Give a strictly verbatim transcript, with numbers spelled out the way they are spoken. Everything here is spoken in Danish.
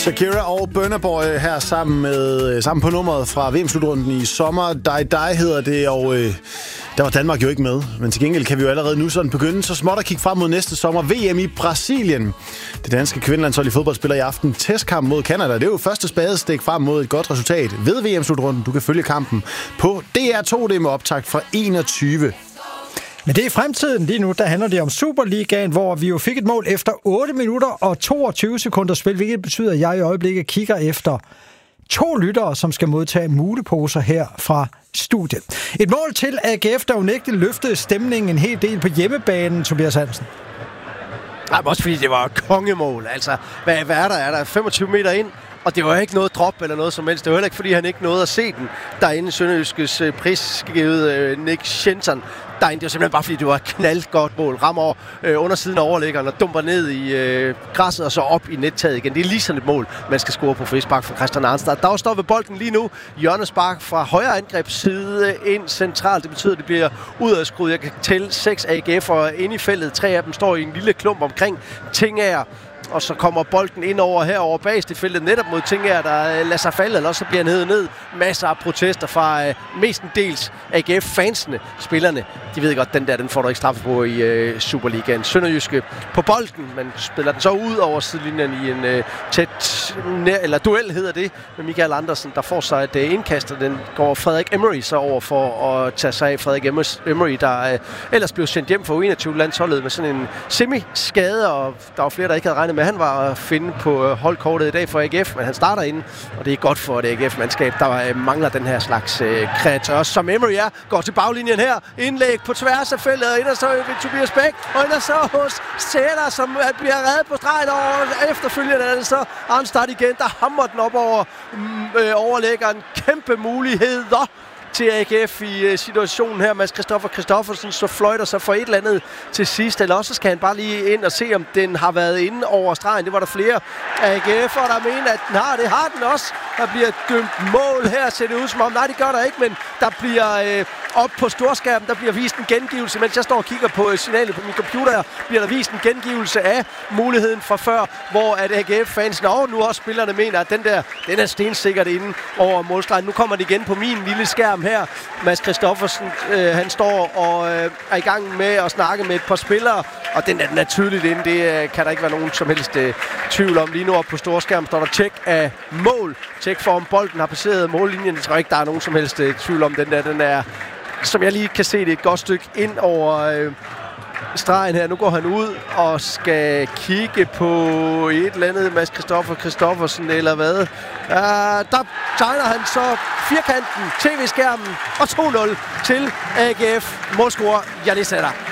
Shakira og Burna Boy her sammen med sammen på nummeret fra V M-slutrunden i sommer. Die Die hedder det, og øh, der var Danmark jo ikke med. Men til gengæld kan vi jo allerede nu sådan begynde så småt at kigge frem mod næste sommer. V M i Brasilien. Det danske kvindelandshold i fodbold spiller i aften testkamp mod Canada. Det er jo første spadestik frem mod et godt resultat ved V M-slutrunden. Du kan følge kampen på D R to, det med optakt fra enogtyve. Men det er i fremtiden lige nu, der handler det om Superligaen, hvor vi jo fik et mål efter otte minutter og toogtyve sekunder spil, hvilket betyder, at jeg i øjeblikket kigger efter to lyttere, som skal modtage muleposer her fra studiet. Et mål til A G F, der unægteligt løftede stemningen en hel del på hjemmebanen, Tobias Hansen. Nej, også fordi det var kongemål. Altså, hvad, hvad er der? Er der femogtyve meter ind? Og det var ikke noget drop eller noget som helst. Det var heller ikke, fordi han ikke nåede at se den derinde i Sønderjyskes øh, prisgivet øh, Nick Jensen derinde. Det var simpelthen bare, fordi det var et knaldgodt mål. Rammer øh, undersiden af overlæggeren og dumper ned i øh, græsset og så op i nettaget igen. Det er lige sådan et mål, man skal score på frispark fra Christian Arnstad. Der står ved bolden lige nu. Hjørnespark fra højre angrebsside ind centralt. Det betyder, at det bliver udadskruet. Jeg kan tælle seks A G F'ere inde i feltet. Tre af dem står i en lille klump omkring Tingager. Og så kommer bolden ind over herover bagst i feltet, netop mod Tingager, der lader sig falde, eller så bliver han hævet ned. Masser af protester fra øh, mestendels A G F-fansene, spillerne. De ved godt, den der, den får du ikke straffe på i øh, Superligaen. Sønderjyske på bolden, man spiller den så ud over sidelinjen i en øh, tæt, nær, eller duel hedder det, med Michael Andersen, der får sig et øh, indkast, og den går Frederik Emery så over for at tage sig af. Frederik Emery, der øh, ellers blev sendt hjem for U enogtyve-landsholdet med sådan en semi-skade, og der var flere, der ikke havde regnet med, han var at finde på holdkortet i dag for A G F, men han starter inden, og det er godt for et A G F-mandskab, der mangler den her slags øh, kreatør, som Emery er. Går til baglinjen her, indlæg på tværs af feltet, og ind og så ved Tobias Bæk, og ind og så hos Sætter, som bliver reddet på stregen, og efterfølgende er det så Arnstad igen, der hammer den op over øh, overlæggeren. Kæmpe muligheder til A G F i uh, situationen her. Mads Christoffer Christoffersen så fløjter sig for et eller andet til sidst, eller også skal han bare lige ind og se, om den har været inde over stregen. Det var der flere A G F'ere, der mener, at den har. Det har den også. Der bliver dømt mål her, ser det ud som om. Nej, det gør der ikke, men der bliver øh, op på storskærmen, der bliver vist en gengivelse. Mens jeg står og kigger på øh, signalet på min computer her, bliver der vist en gengivelse af muligheden fra før, hvor at A G F-fansen og nu også spillerne mener, at den der, den er stensikkert inde over målstregen. Nu kommer det igen på min lille skærm her. Mads Christoffersen, øh, han står og øh, er i gang med at snakke med et par spillere, og den er, den er tydeligt inde. Det øh, kan der ikke være nogen som helst øh, tvivl om. Lige nu op på storskærmen står der tjek af mål. Tjek for, om bolden har passeret mållinjen. Jeg tror ikke, der er nogen som helst øh, tvivl om den der. Den er, som jeg lige kan se, det er et godt stykke ind over øh, stregen her. Nu går han ud og skal kigge på et eller andet Mads Christoffer Christoffersen eller hvad. Uh, der tegner han så firkanten, tv-skærmen og to nul til A G F. Målscorer Jannis Sætter.